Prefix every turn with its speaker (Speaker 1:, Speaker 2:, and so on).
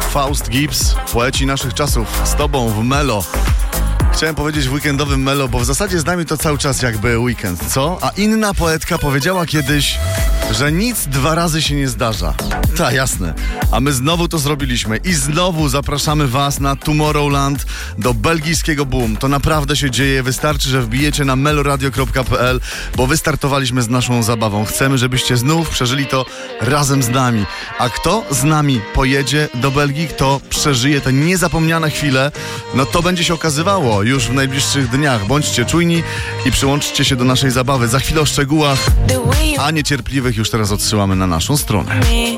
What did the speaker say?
Speaker 1: Faust Gibbs, poeci naszych czasów, z tobą w Melo. Chciałem powiedzieć w weekendowym Melo, bo w zasadzie z nami to cały czas jakby weekend, co? A inna poetka powiedziała kiedyś, że nic dwa razy się nie zdarza. Tak, jasne. A my znowu to zrobiliśmy i znowu zapraszamy was na Tomorrowland, do belgijskiego Boom. To naprawdę się dzieje. Wystarczy, że wbijecie na meloradio.pl, bo wystartowaliśmy z naszą zabawą. Chcemy, żebyście znów przeżyli to razem z nami. A kto z nami pojedzie do Belgii, kto przeżyje te niezapomniane chwile, no to będzie się okazywało już w najbliższych dniach. Bądźcie czujni i przyłączcie się do naszej zabawy. Za chwilę o szczegółach, a niecierpliwych już teraz odsyłamy na naszą stronę.